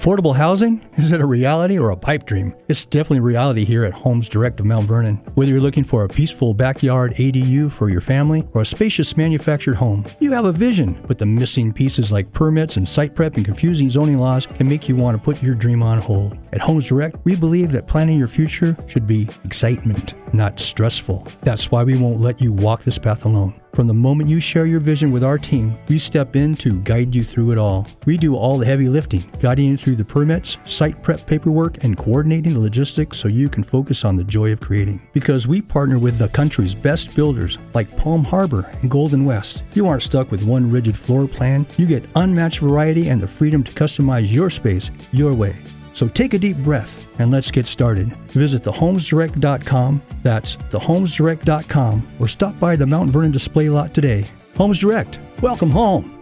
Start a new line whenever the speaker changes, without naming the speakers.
Affordable housing? Is it a reality or a pipe dream? It's definitely reality here at Homes Direct of Mount Vernon. Whether you're looking for a peaceful backyard ADU for your family or a spacious manufactured home, you have a vision, but the missing pieces like permits and site prep and confusing zoning laws can make you want to put your dream on hold. At Homes Direct, we believe that planning your future should be excitement, not stressful. That's why we won't let you walk this path alone. From the moment you share your vision with our team, we step in to guide you through it all. We do all the heavy lifting, guiding you through the permits, site prep paperwork, and coordinating the logistics so you can focus on the joy of creating. Because we partner with the country's best builders like Palm Harbor and Golden West. You aren't stuck with one rigid floor plan. You get unmatched variety and the freedom to customize your space your way. So take a deep breath and let's get started. Visit thehomesdirect.com, that's thehomesdirect.com, or stop by the Mount Vernon display lot today. Homes Direct, welcome home.